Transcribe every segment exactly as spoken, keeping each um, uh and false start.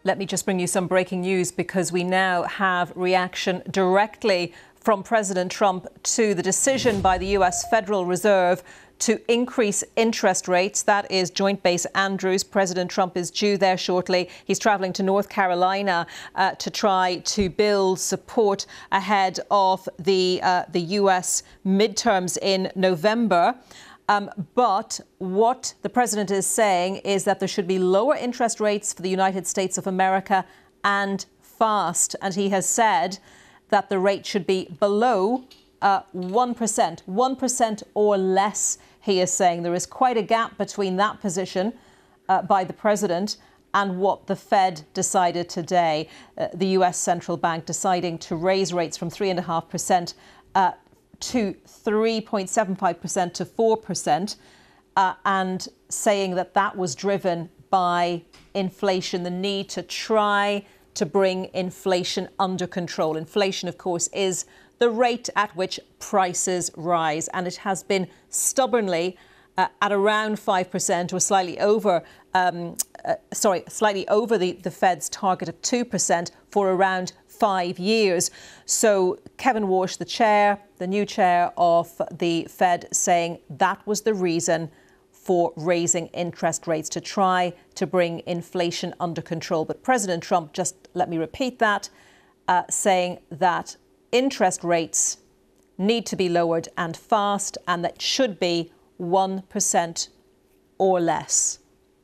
Let me just bring you some breaking news, because we now have reaction directly from President Trump to the decision by the U S Federal Reserve to increase interest rates. That is Joint Base Andrews. President Trump is due there shortly. He's travelling to North Carolina uh, to try to build support ahead of the uh, the U S midterms in November. Um, but what the president is saying is that there should be lower interest rates for the United States of America, and fast. And he has said that the rate should be below uh, one percent, one percent or less, he is saying. There is quite a gap between that position uh, by the president and what the Fed decided today. Uh, the U S Central Bank deciding to raise rates from three point five percent uh, to three point seven five percent to four percent, uh, and saying that that was driven by inflation, the need to try to bring inflation under control. Inflation, of course, is the rate at which prices rise, and it has been stubbornly uh, at around five percent or slightly over, um, uh, sorry, slightly over the, the Fed's target of two percent for around five years. So Kevin Warsh, the chair, the new chair of the Fed, saying that was the reason for raising interest rates, to try to bring inflation under control. But President Trump, just let me repeat that, uh, saying that interest rates need to be lowered and fast, and that should be one percent or less.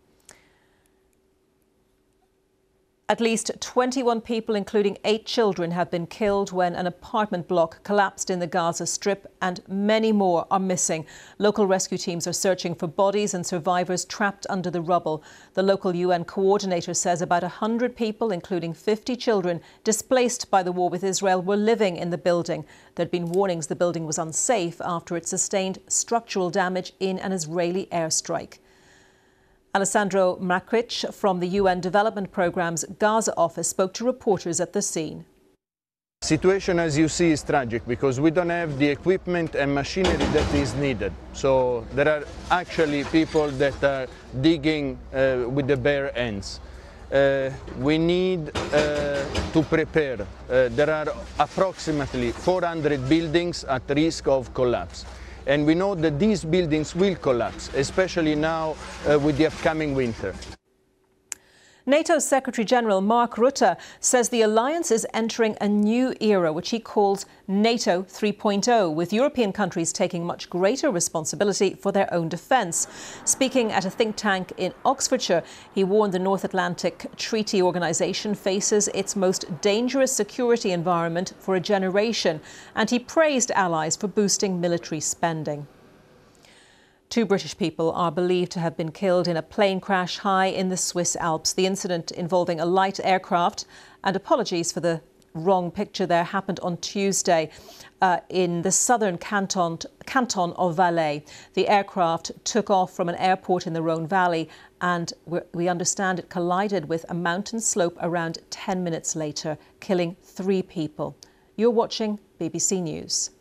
At least twenty-one people, including eight children, have been killed when an apartment block collapsed in the Gaza Strip, and many more are missing. Local rescue teams are searching for bodies and survivors trapped under the rubble. The local U N coordinator says about one hundred people, including fifty children, displaced by the war with Israel, were living in the building. There had been warnings the building was unsafe after it sustained structural damage in an Israeli airstrike. Alessandro Macric from the U N Development Programme's Gaza office spoke to reporters at the scene. The situation, as you see, is tragic because we don't have the equipment and machinery that is needed. So there are actually people that are digging uh, with the bare hands. Uh, we need uh, to prepare. Uh, there are approximately four hundred buildings at risk of collapse. And we know that these buildings will collapse, especially now uh, with the upcoming winter. NATO's Secretary-General Mark Rutte says the alliance is entering a new era, which he calls NATO three point oh, with European countries taking much greater responsibility for their own defence. Speaking at a think tank in Oxfordshire, he warned the North Atlantic Treaty Organisation faces its most dangerous security environment for a generation, and he praised allies for boosting military spending. Two British people are believed to have been killed in a plane crash high in the Swiss Alps. The incident involving a light aircraft, and apologies for the wrong picture there, happened on Tuesday uh, in the southern canton, canton of Valais. The aircraft took off from an airport in the Rhone Valley, and we understand it collided with a mountain slope around ten minutes later, killing three people. You're watching B B C News.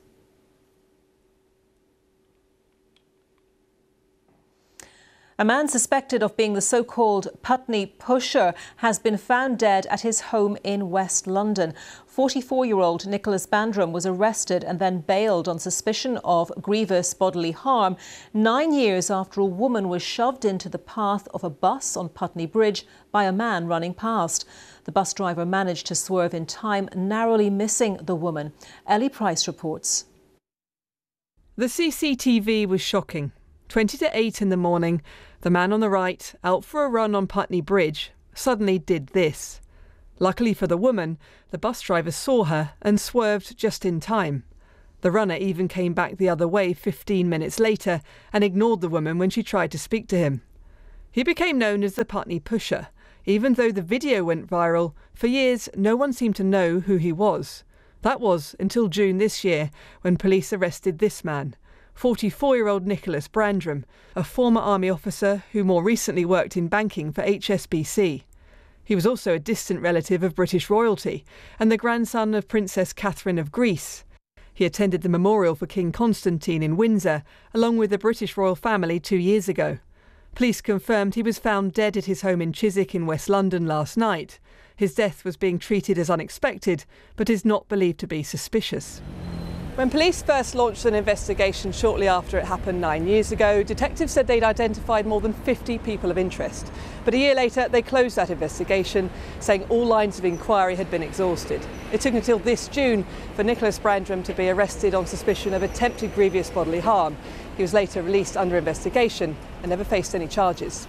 A man suspected of being the so-called Putney pusher has been found dead at his home in West London. forty-four-year-old Nicholas Bandram was arrested and then bailed on suspicion of grievous bodily harm nine years after a woman was shoved into the path of a bus on Putney Bridge by a man running past. The bus driver managed to swerve in time, narrowly missing the woman. Ellie Price reports. The C C T V was shocking. twenty to eight in the morning, the man on the right, out for a run on Putney Bridge, suddenly did this. Luckily for the woman, the bus driver saw her and swerved just in time. The runner even came back the other way fifteen minutes later and ignored the woman when she tried to speak to him. He became known as the Putney pusher. Even though the video went viral, for years no one seemed to know who he was. That was until June this year, when police arrested this man, forty-four-year-old Nicholas Bandram, a former army officer who more recently worked in banking for H S B C. He was also a distant relative of British royalty and the grandson of Princess Catherine of Greece. He attended the memorial for King Constantine in Windsor, along with the British royal family two years ago. Police confirmed he was found dead at his home in Chiswick in West London last night. His death was being treated as unexpected, but is not believed to be suspicious. When police first launched an investigation shortly after it happened nine years ago, detectives said they'd identified more than fifty people of interest. But a year later, they closed that investigation, saying all lines of inquiry had been exhausted. It took until this June for Nicholas Brandram to be arrested on suspicion of attempted grievous bodily harm. He was later released under investigation and never faced any charges.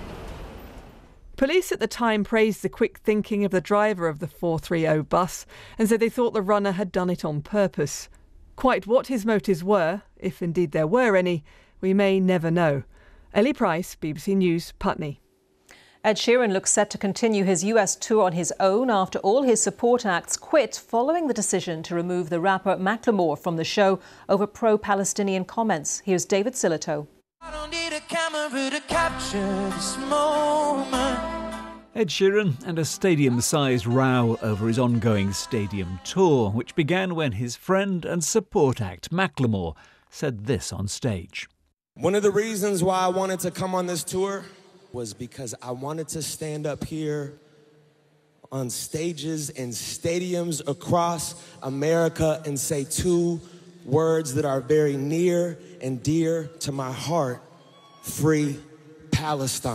Police at the time praised the quick thinking of the driver of the four thirty bus and said they thought the runner had done it on purpose. Quite what his motives were, if indeed there were any, we may never know. Ellie Price, B B C News, Putney. Ed Sheeran looks set to continue his U S tour on his own after all his support acts quit following the decision to remove the rapper Macklemore from the show over pro-Palestinian comments. Here's David Silito. I don't need a camera to capture this moment. Ed Sheeran and a stadium-sized row over his ongoing stadium tour, which began when his friend and support act Macklemore said this on stage. One of the reasons why I wanted to come on this tour was because I wanted to stand up here on stages and stadiums across America and say two words that are very near and dear to my heart: free Palestine.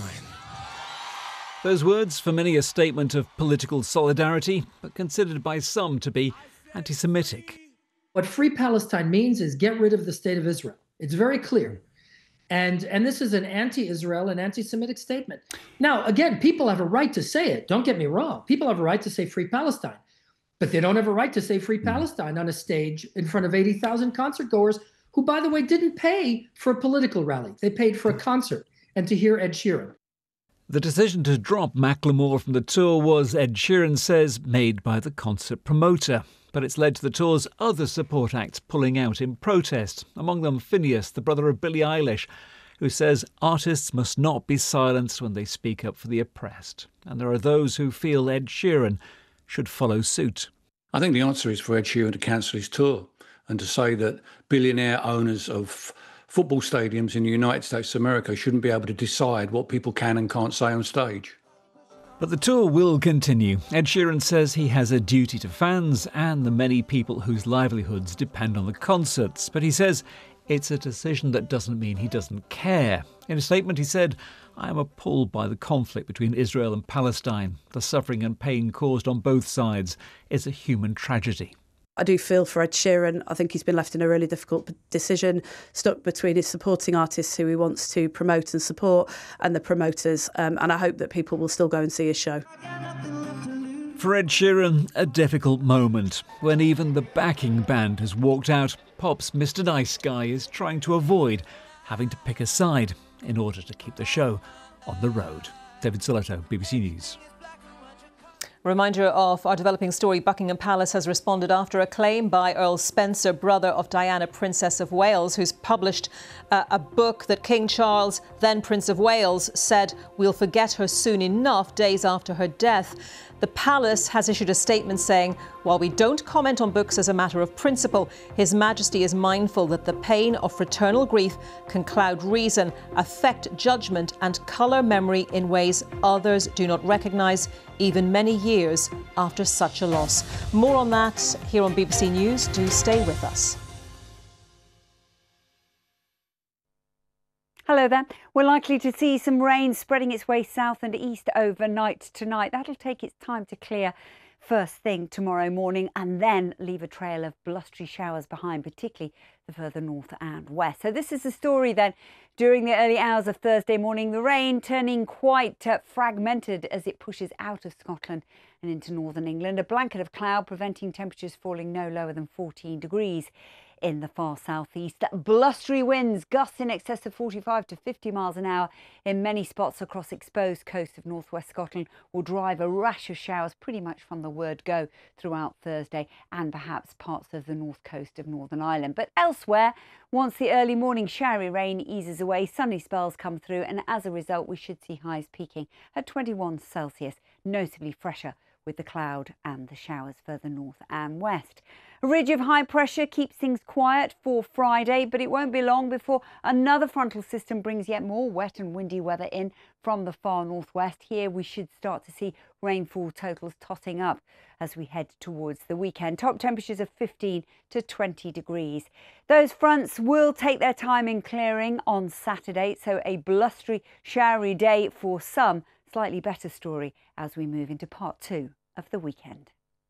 Those words, for many a statement of political solidarity, but considered by some to be anti-Semitic. What free Palestine means is get rid of the state of Israel. It's very clear. And, and this is an anti-Israel and anti-Semitic statement. Now, again, people have a right to say it. Don't get me wrong. People have a right to say free Palestine. But they don't have a right to say free Palestine on a stage in front of eighty thousand concert goers who, by the way, didn't pay for a political rally. They paid for a concert and to hear Ed Sheeran. The decision to drop Macklemore from the tour was, Ed Sheeran says, made by the concert promoter. But it's led to the tour's other support acts pulling out in protest, among them Phineas, the brother of Billie Eilish, who says artists must not be silenced when they speak up for the oppressed. And there are those who feel Ed Sheeran should follow suit. I think the answer is for Ed Sheeran to cancel his tour and to say that billionaire owners of football stadiums in the United States of America shouldn't be able to decide what people can and can't say on stage. But the tour will continue. Ed Sheeran says he has a duty to fans and the many people whose livelihoods depend on the concerts. But he says it's a decision that doesn't mean he doesn't care. In a statement, he said, "I am appalled by the conflict between Israel and Palestine. The suffering and pain caused on both sides is a human tragedy." I do feel for Ed Sheeran. I think he's been left in a really difficult decision, stuck between his supporting artists who he wants to promote and support and the promoters. Um, and I hope that people will still go and see his show. For Ed Sheeran, a difficult moment. When even the backing band has walked out, Pop's Mister Nice Guy is trying to avoid having to pick a side in order to keep the show on the road. David Silito, B B C News. A reminder of our developing story. Buckingham Palace has responded after a claim by Earl Spencer, brother of Diana, Princess of Wales, who's published uh, a book that King Charles, then Prince of Wales, said we'll forget her soon enough, days after her death. The palace has issued a statement saying, while we don't comment on books as a matter of principle, His Majesty is mindful that the pain of fraternal grief can cloud reason, affect judgment and colour memory in ways others do not recognise, even many years after such a loss. More on that here on B B C News. Do stay with us. Hello there. We're likely to see some rain spreading its way south and east overnight tonight. That'll take its time to clear first thing tomorrow morning and then leave a trail of blustery showers behind, particularly the further north and west. So this is the story then. During the early hours of Thursday morning, the rain turning quite uh, fragmented as it pushes out of Scotland and into northern England. A blanket of cloud preventing temperatures falling no lower than fourteen degrees. In the far southeast, blustery winds, gusts in excess of forty-five to fifty miles an hour in many spots across exposed coast of northwest Scotland will drive a rash of showers pretty much from the word go throughout Thursday and perhaps parts of the north coast of Northern Ireland. But elsewhere, once the early morning showery rain eases away, sunny spells come through and as a result we should see highs peaking at twenty-one Celsius, notably fresher with the cloud and the showers further north and west. A ridge of high pressure keeps things quiet for Friday, but it won't be long before another frontal system brings yet more wet and windy weather in from the far northwest. Here we should start to see rainfall totals totting up as we head towards the weekend. Top temperatures of fifteen to twenty degrees. Those fronts will take their time in clearing on Saturday, so a blustery, showery day for some. Slightly better story as we move into part two of the weekend.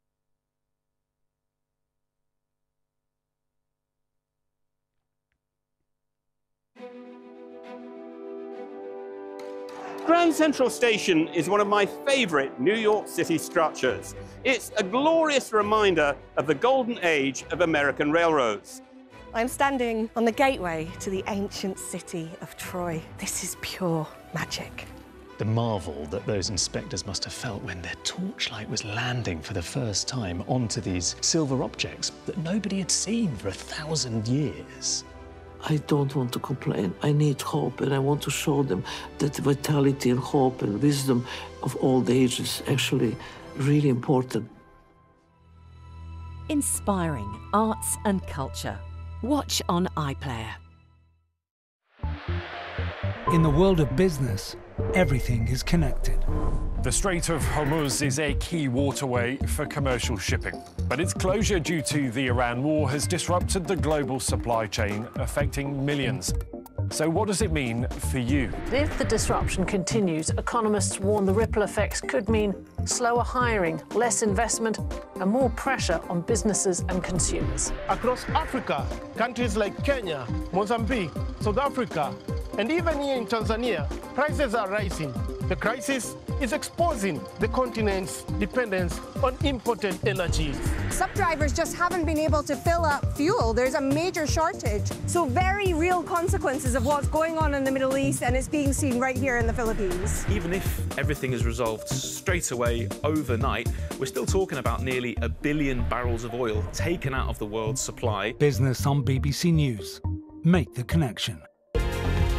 Grand Central Station is one of my favourite New York City structures. It's a glorious reminder of the golden age of American railroads. I'm standing on the gateway to the ancient city of Troy. This is pure magic. The marvel that those inspectors must have felt when their torchlight was landing for the first time onto these silver objects that nobody had seen for a thousand years. I don't want to complain. I need hope, and I want to show them that vitality and hope and wisdom of old age is actually really important. Inspiring arts and culture. Watch on iPlayer. In the world of business, everything is connected. The Strait of Hormuz is a key waterway for commercial shipping, but its closure due to the Iran war has disrupted the global supply chain, affecting millions. So what does it mean for you? If the disruption continues, economists warn the ripple effects could mean slower hiring, less investment, and more pressure on businesses and consumers. Across Africa, countries like Kenya, Mozambique, South Africa, and even here in Tanzania, prices are rising. The crisis is exposing the continent's dependence on imported energy. Some drivers just haven't been able to fill up fuel. There's a major shortage. So very real consequences of what's going on in the Middle East, and it's being seen right here in the Philippines. Even if everything is resolved straight away overnight, we're still talking about nearly a billion barrels of oil taken out of the world's supply. Business on B B C News. Make the connection.